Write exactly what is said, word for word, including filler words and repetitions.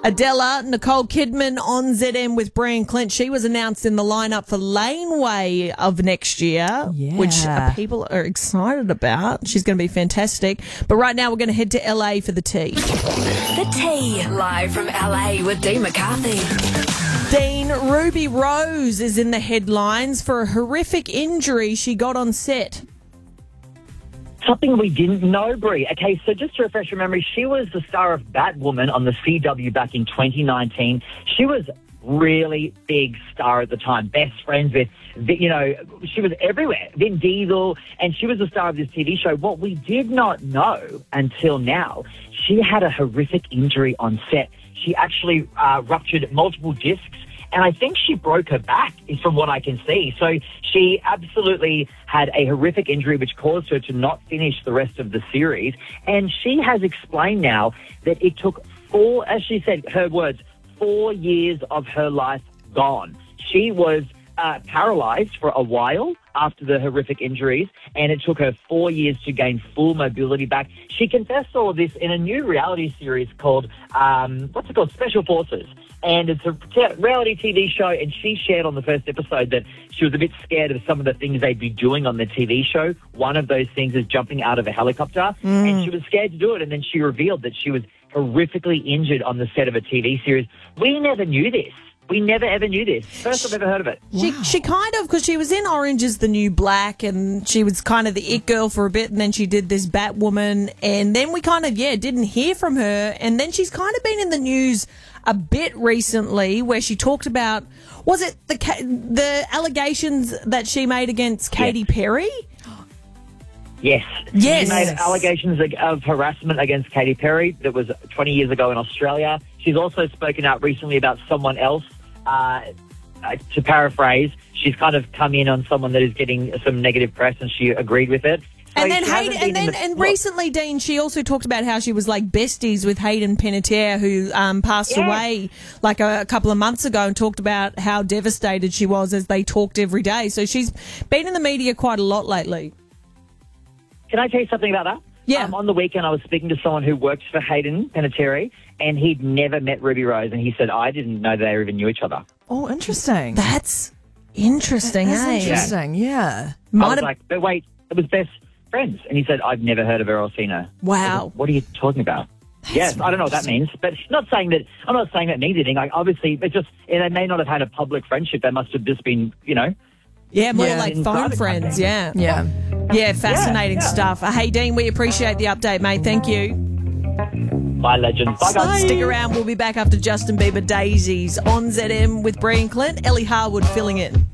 Adela, Nicole Kidman on Z M with Brian Clint. She was announced in the lineup for Laneway of next year, Yeah. which uh, people are excited about. She's going to be fantastic. But right now we're going to head to L A for the tea. The Tea, live from L A with Dean McCarthy. Dean, Ruby Rose is in the headlines for a horrific injury she got on set. Something we didn't know, Brie. Okay, so just to refresh your memory, she was the star of Batwoman on the C W back in twenty nineteen. She was really big star at the time, best friends with, you know, she was everywhere, Vin Diesel, and she was the star of this T V show. What we did not know until now, she had a horrific injury on set. She actually uh, ruptured multiple discs, and I think she broke her back, is from what I can see. So she absolutely had a horrific injury which caused her to not finish the rest of the series. And she has explained now that it took four, as she said, her words, four years of her life gone. She was uh, paralyzed for a while after the horrific injuries, and it took her four years to gain full mobility back. She confessed all of this in a new reality series called, um, what's it called, Special Forces. And it's a t- reality T V show, and she shared on the first episode that she was a bit scared of some of the things they'd be doing on the T V show. One of those things is jumping out of a helicopter, mm. and she was scared to do it, and then she revealed that she was horrifically injured on the set of a T V series. We never knew this. We never, ever knew this. First I've ever heard of it. She Wow. she kind of, because she was in Orange is the New Black, and she was kind of the it girl for a bit, and then she did this Batwoman, and then we kind of, yeah, didn't hear from her, and then she's kind of been in the news a bit recently where she talked about, was it the ca- the allegations that she made against Katy Yes. Perry? Yes. Yes. She made allegations of- of harassment against Katy Perry that was twenty years ago in Australia. She's also spoken out recently about someone else. Uh, uh, to paraphrase, she's kind of come in on someone that is getting some negative press, and she agreed with it. So And then she hasn't Hayden, been and in then the- and look, recently, Dean, she also talked about how she was like besties with Hayden Panettiere, who um, passed Yeah. away like a, a couple of months ago, and talked about how devastated she was as they talked every day. So she's been in the media quite a lot lately. Can I tell you something about that? Yeah. Um, on the weekend, I was speaking to someone who works for Hayden Panettiere, and he'd never met Ruby Rose, and he said, I didn't know they even knew each other. Oh, interesting. That's interesting, That's eh? interesting, yeah. I Might was have- like, but wait, it was best friends. And he said, I've never heard of her or seen her. Wow. I said, what are you talking about? Yes, I don't know what that means, but not saying that, I'm not saying that means anything. Like, obviously, it just, they may not have had a public friendship. They must have just been, you know. Yeah, more Yeah. like In phone private friends, contact. yeah. Yeah. Yeah, fascinating Yeah, yeah. stuff. Uh, hey, Dean, we appreciate the update, mate. Thank you. Bye, legends. Bye, guys. Stick around. We'll be back after Justin Bieber Daisies on Z M with Brian Clint. Ellie Harwood filling in.